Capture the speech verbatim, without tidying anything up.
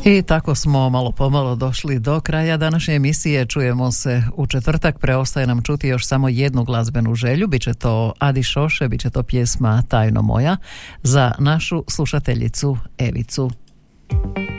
I tako smo malo pomalo došli do kraja današnje emisije. Čujemo se u četvrtak. Preostaje nam čuti još samo jednu glazbenu želju. Biće to Adi Šoše, biće to pjesma Tajno moja za našu slušateljicu Evicu.